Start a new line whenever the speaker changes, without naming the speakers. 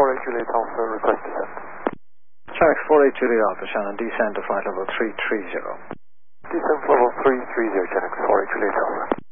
48 Juliet Alpha, request descent.
Shark 48 Juliet Alpha, Shannon, descend to flight level 330.
Descent level 330, Genex 48 Juliet Alpha.